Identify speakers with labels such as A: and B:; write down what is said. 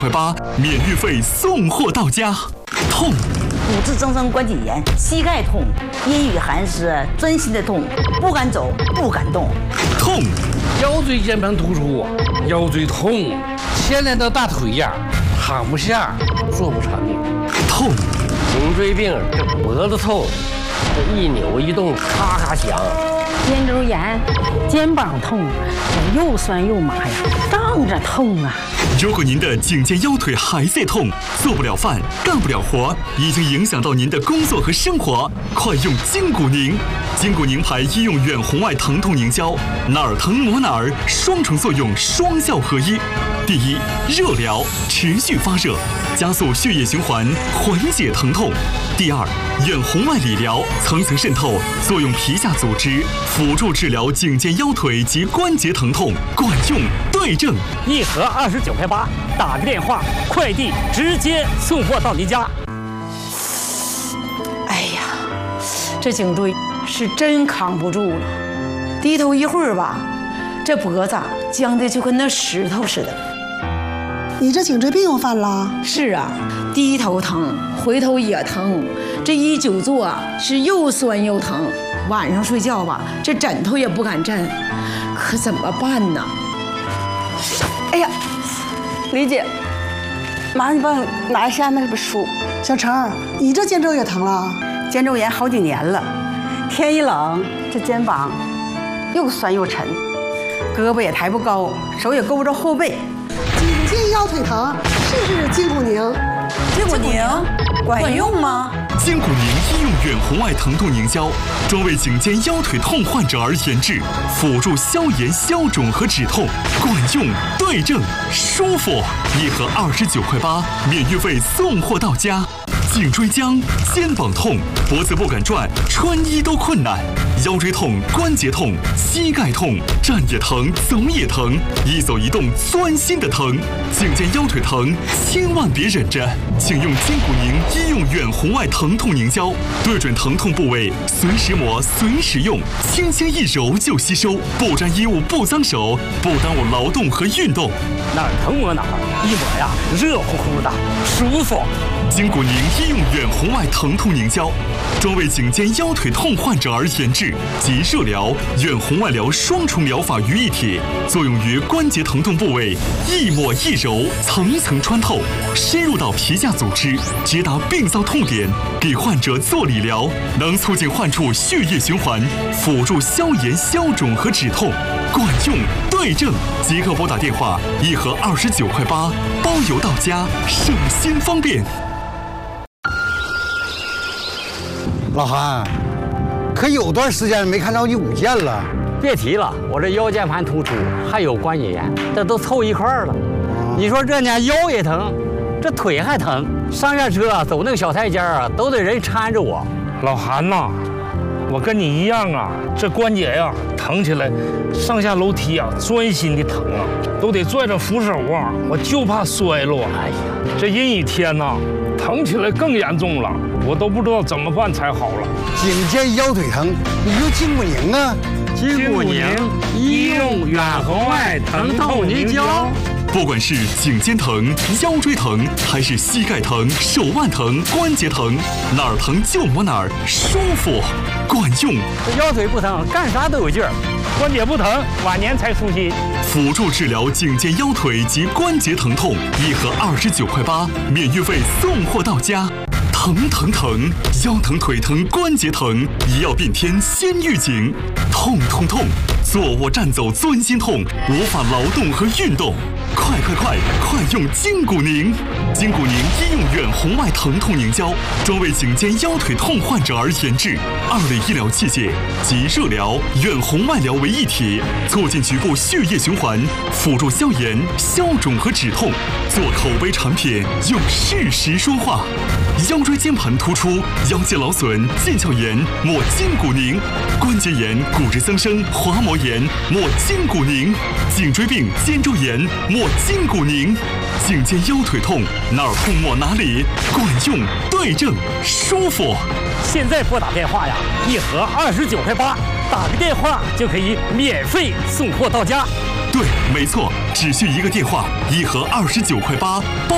A: 8免运费送货到家。痛，
B: 骨质增生关节炎，膝盖痛，阴雨寒湿，钻心的痛，不敢走，不敢动。
A: 痛，
C: 腰椎间盘突出，腰椎痛，牵连到大腿呀，躺不下，坐不长的。
A: 痛，
C: 颈椎病，这脖子痛，这一扭一动咔咔响。
D: 肩周炎，肩膀痛，又酸又麻呀，胀着痛啊。
A: 如果您的颈肩腰腿还在痛，做不了饭，干不了活，已经影响到您的工作和生活，快用筋骨宁。筋骨宁牌医用远红外疼痛凝胶，哪儿疼抹哪儿，双重作用，双效合一。第一，热疗，持续发热，加速血液循环，缓解疼痛。第二，远红外理疗，层层渗透，作用皮下组织，辅助治疗颈肩腰腿及关节疼痛，管用对症。
E: 一盒29块8，打个电话，快递直接送货到您家。
F: 哎呀，这颈椎是真扛不住了，低头一会儿吧，这脖子僵的就跟那石头似的。
G: 你这颈椎病又犯了？
F: 是啊，低头疼，回头也疼，这一久坐是又酸又疼，晚上睡觉吧，这枕头也不敢枕，可怎么办呢？哎呀，李姐，麻烦你帮我拿一下那本书。
G: 小陈，你这肩周也疼了？
B: 肩周炎好几年了，天一冷，这肩膀又酸又沉，胳膊也抬不高，手也够不着后背。
G: 颈肩腰腿疼，试筋骨宁。
B: 筋骨宁管用吗？
A: 筋骨宁医用远红外疼痛凝胶，专为颈肩腰腿痛患者而研制，辅助消炎、消肿和止痛，管用对症，舒服。一盒29块8，免运费送货到家。颈椎僵、肩膀痛、脖子不敢转、穿衣都困难，腰椎痛、关节痛、膝盖痛，站也疼，走也疼，一走一动钻心的疼。颈肩腰腿疼，千万别忍着，请用筋骨宁医用远红外疼痛凝胶，对准疼痛部位，随时抹，随时用，轻轻一揉就吸收，不沾衣物，不脏手，不耽误劳动和运动。
E: 哪儿疼抹哪儿，一抹呀，热乎乎的，舒服。
A: 筋骨宁医用远红外疼痛凝胶，专为颈肩腰腿痛患者而研制，集热疗、远红外疗双重疗法于一体，作用于关节疼痛部位，一抹一揉，层层穿透，深入到皮下组织，直达病灶痛点，给患者做理疗，能促进患处血液循环，辅助消炎、消肿和止痛，管用对症。即刻拨打电话，一盒29块8，包邮到家，省心方便。
H: 老韩，可有段时间没看到你舞剑了。
E: 别提了，我这腰间盘突出，还有关节炎，这都凑一块儿了。你说这呢，腰也疼，这腿还疼，上下车走那个小台阶啊，都得人搀着我。
I: 老韩呐，我跟你一样啊，这关节呀疼起来，上下楼梯啊钻心的疼啊，都得拽着扶手啊，我就怕摔了。哎呀，这阴雨天呐，疼起来更严重了。我都不知道怎么办才好了。
H: 颈肩腰腿疼，你用筋骨宁啊！
C: 筋骨宁医用远红外疼痛凝胶。
A: 不管是颈肩疼、腰椎疼，还是膝盖疼、手腕疼、关节疼，哪儿疼就抹哪儿，舒服，管用。
E: 这腰腿不疼，干啥都有劲儿；关节不疼，晚年才舒心。
A: 辅助治疗颈肩腰腿及关节疼痛，一盒29块8，免运费送货到家。疼疼疼，腰疼腿疼关节疼，一药变天先预警。痛痛痛，坐卧站走钻心痛，无法劳动和运动。快用筋骨宁！筋骨宁医用远红外疼痛凝胶，专为颈肩腰腿痛患者而研制，2类医疗器械集热疗、远红外疗为一体，促进局部血液循环，辅助消炎、消肿和止痛。做口碑产品，用事实说话。腰椎间盘突出、腰间劳损、腱鞘炎，抹筋骨宁；关节炎、骨质增生、滑膜炎，抹筋骨宁；颈椎病、肩周炎，抹筋骨宁；颈肩腰腿痛，哪儿痛抹哪里，管用对症，舒服。
E: 现在拨打电话呀，一盒29块8，打个电话就可以免费送货到家。
A: 对，没错，只需一个电话，一盒29块8。